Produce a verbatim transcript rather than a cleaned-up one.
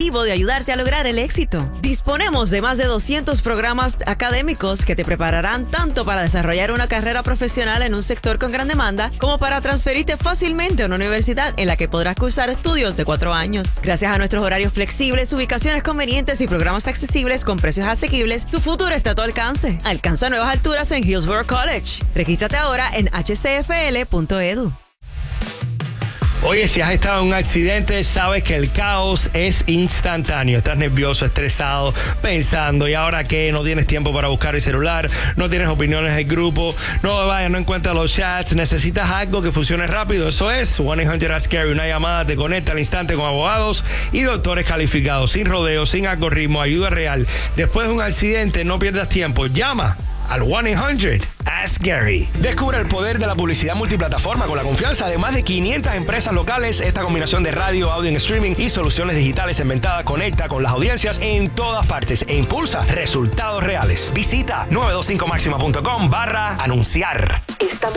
objetivo de ayudarte a lograr el éxito. Disponemos de más de doscientos programas académicos que te prepararán tanto para desarrollar una carrera profesional en un sector con gran demanda, como para transferirte fácilmente a una universidad en la que podrás cursar estudios de cuatro años. Gracias a nuestros horarios flexibles, ubicaciones convenientes y programas accesibles con precios asequibles, tu futuro está a tu alcance. Alcanza nuevas alturas en Hillsborough College. Regístrate ahora en h c f l punto e d u. Oye, si has estado en un accidente, sabes que el caos es instantáneo. Estás nervioso, estresado, pensando, ¿y ahora qué? No tienes tiempo para buscar el celular, no tienes opiniones del grupo, no vaya, no encuentras los chats, necesitas algo que funcione rápido. Eso es one eight hundred ask Gary. Una llamada te conecta al instante con abogados y doctores calificados, sin rodeos, sin algoritmo, ayuda real. Después de un accidente, no pierdas tiempo. Llama al one eight hundred ask Gary. Descubre el poder de la publicidad multiplataforma con la confianza de más de quinientas empresas locales. Esta combinación de radio, audio en streaming y soluciones digitales inventadas conecta con las audiencias en todas partes e impulsa resultados reales. Visita nueve dos cinco máxima punto com barra anunciar. Esta